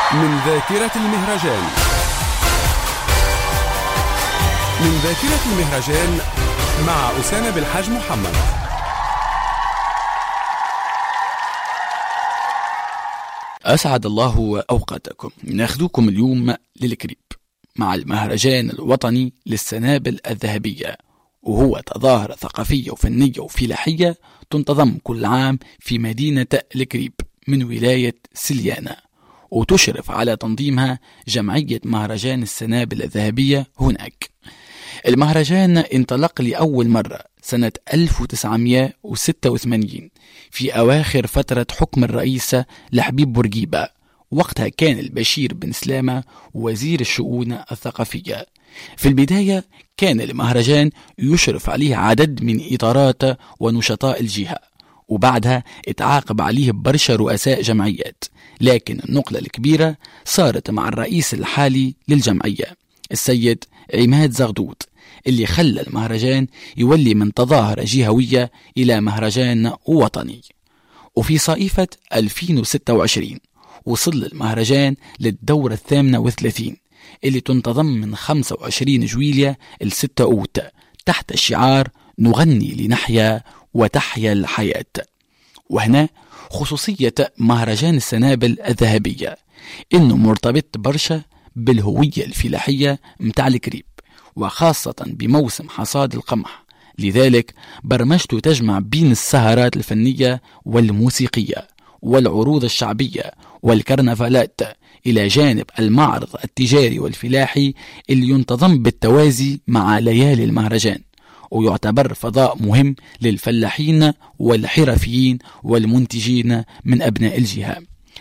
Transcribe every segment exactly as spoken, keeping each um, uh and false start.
من ذاكرة المهرجان. من ذاكرة المهرجان مع أسامة بالحاج محمد. أسعد الله أوقاتكم. ناخذكم اليوم للكريب مع المهرجان الوطني للسنابل الذهبية، وهو تظاهرة ثقافية وفنية وفلاحية تنتظم كل عام في مدينة الكريب من ولاية سليانة، وتشرف على تنظيمها جمعية مهرجان السنابل الذهبية هناك. المهرجان انطلق لأول مرة سنة ألف وتسعمائة وستة وثمانين في أواخر فترة حكم الرئيس لحبيب بورقيبة. وقتها كان البشير بن سلامة وزير الشؤون الثقافية. في البداية كان المهرجان يشرف عليه عدد من إطارات ونشطاء الجهة، وبعدها اتعاقب عليه برشا رؤساء جمعيات، لكن النقلة الكبيرة صارت مع الرئيس الحالي للجمعية السيد عماد زغدوط، اللي خلى المهرجان يولي من تظاهرة جهوية إلى مهرجان وطني. وفي صيفة ألفين وستة وعشرين وصل المهرجان للدورة الثامنة وثلاثين، اللي تنتظم من خمسة وعشرين جويلية لستة أوت تحت الشعار نغني لنحيا وتحيا الحياة. وهنا خصوصية مهرجان السنابل الذهبية إنه مرتبط برشا بالهوية الفلاحية متاع الكريب، وخاصة بموسم حصاد القمح. لذلك برمجته تجمع بين السهرات الفنية والموسيقية والعروض الشعبية والكرنفالات، إلى جانب المعرض التجاري والفلاحي اللي ينتظم بالتوازي مع ليالي المهرجان، ويعتبر فضاء مهم للفلاحين والحرفيين والمنتجين من أبناء الجهة.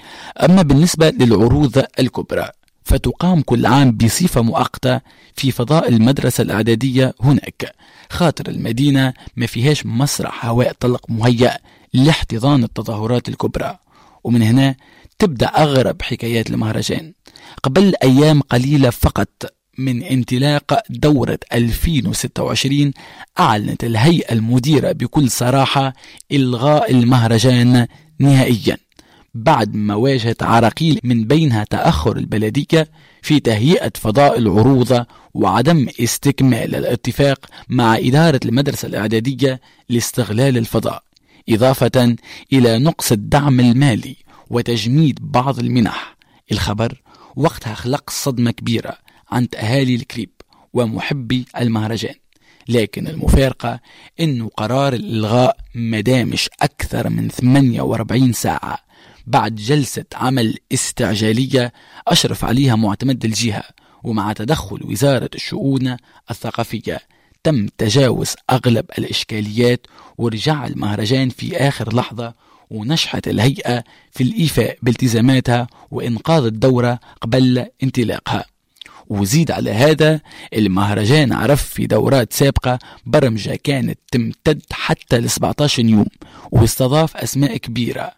أما بالنسبة للعروض الكبرى فتقام كل عام بصفة مؤقتة في فضاء المدرسة الإعدادية هناك، خاطر المدينة ما فيهاش مسرح هواء طلق مهيأ لاحتضان التظاهرات الكبرى. ومن هنا تبدأ أغرب حكايات المهرجان. قبل أيام قليلة فقط من انطلاق دورة ألفين وستة وعشرين أعلنت الهيئة المديرة بكل صراحة إلغاء المهرجان نهائيا، بعد ما واجهت عراقيل من بينها تأخر البلدية في تهيئة فضاء العروض وعدم استكمال الاتفاق مع إدارة المدرسة الإعدادية لاستغلال الفضاء، إضافة إلى نقص الدعم المالي وتجميد بعض المنح. الخبر وقتها خلق صدمة كبيرة عند أهالي الكريب ومحبي المهرجان، لكن المفارقة إنه قرار الإلغاء مدامش أكثر من ثمانية وأربعين ساعة بعد جلسة عمل استعجالية أشرف عليها معتمد الجهة، ومع تدخل وزارة الشؤون الثقافية تم تجاوز أغلب الإشكاليات ورجع المهرجان في آخر لحظة، ونجحت الهيئة في الإيفاء بالتزاماتها وإنقاذ الدورة قبل انطلاقها. وزيد على هذا المهرجان عرف في دورات سابقة برمجة كانت تمتد حتى ل سبعة عشر يوم واستضاف أسماء كبيرة،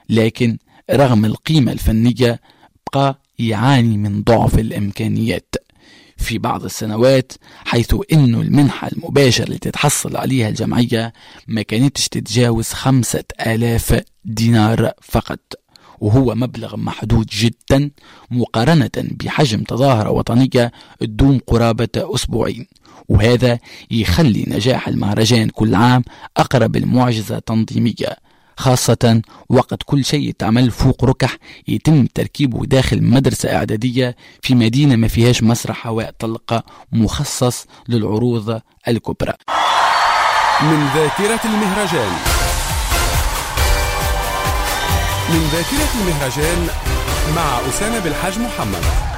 لكن رغم القيمة الفنية بقى يعاني من ضعف الإمكانيات في بعض السنوات، حيث إنه المنحة المباشرة اللي تتحصل عليها الجمعية ما كانتش تتجاوز خمسة آلاف دينار فقط، وهو مبلغ محدود جدا مقارنة بحجم تظاهرة وطنية تدوم قرابة أسبوعين. وهذا يخلي نجاح المهرجان كل عام أقرب المعجزة تنظيمية، خاصة وقت كل شيء يتعمل فوق ركح يتم تركيبه داخل مدرسة إعدادية في مدينة ما فيهاش مسرح هواء طلق مخصص للعروض الكبرى. من ذاكرة المهرجان. من ذاكرة المهرجان مع أسامة بالحاج محمد.